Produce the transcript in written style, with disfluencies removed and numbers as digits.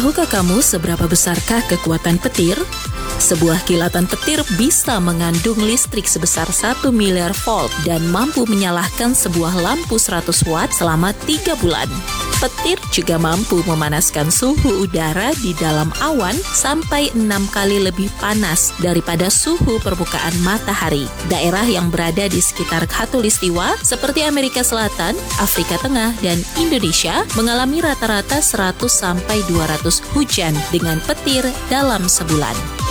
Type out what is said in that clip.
Tahukah kamu seberapa besarkah kekuatan petir? Sebuah kilatan petir bisa mengandung listrik sebesar 1 miliar volt dan mampu menyalakan sebuah lampu 100 watt selama 3 bulan. Petir juga mampu memanaskan suhu udara di dalam awan sampai 6 kali lebih panas daripada suhu permukaan matahari. Daerah yang berada di sekitar Khatulistiwa seperti Amerika Selatan, Afrika Tengah, dan Indonesia mengalami rata-rata 100 sampai 200 hujan dengan petir dalam sebulan.